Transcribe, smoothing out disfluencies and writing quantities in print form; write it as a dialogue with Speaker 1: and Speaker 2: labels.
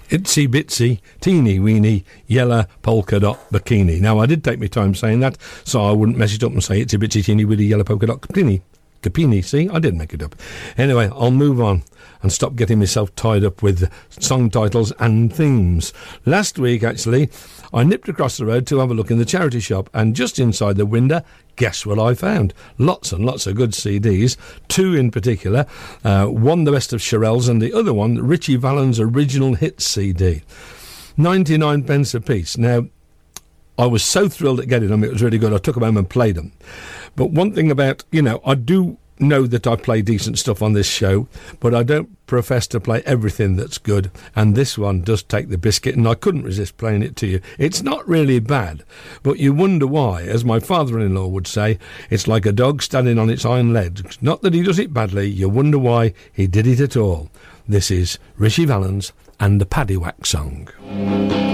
Speaker 1: Itsy bitsy, teeny weeny, yellow polka dot bikini. Now, I did take my time saying that, so I wouldn't mess it up and say itsy bitsy, teeny weeny, yellow polka dot bikini. Capini, see? I did make it up. Anyway, I'll move on and stop getting myself tied up with song titles and themes. Last week, actually, I nipped across the road to have a look in the charity shop, and just inside the window, guess what I found? Lots and lots of good CDs, two in particular, one the best of Shirelles and the other one, Richie Valens' original hits CD. 99 pence a piece. Now, I was so thrilled at getting them, it was really good. I took them home and played them. But one thing about, I do know that I play decent stuff on this show, but I don't profess to play everything that's good, and this one does take the biscuit, and I couldn't resist playing it to you. It's not really bad, but you wonder why. As my father-in-law would say, it's like a dog standing on its hind legs. Not that he does it badly, you wonder why he did it at all. This is Richie Valens and the Paddywhack Song.